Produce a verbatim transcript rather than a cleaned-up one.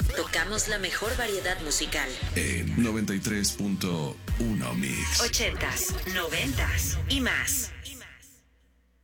Tocamos la mejor variedad musical. En noventa y tres punto uno Mix. Ochentas, noventas y más.